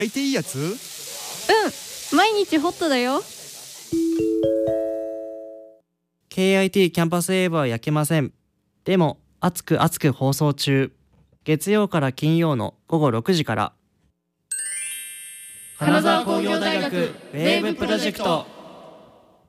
いていいやつ？ 毎日ホットだよ。 KIT キャンパスウェーブは焼けません。でも熱く熱く放送中。月曜から金曜の午後6時から。 金沢工業大学ウェーブプロジェクト。